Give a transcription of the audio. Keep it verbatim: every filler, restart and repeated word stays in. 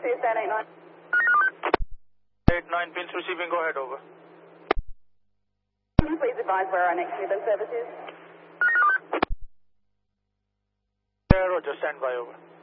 C S eight nine. eight nine pins receiving, go ahead, over. Can you please advise where our next Midland service is? Yeah, Roger, stand by, over.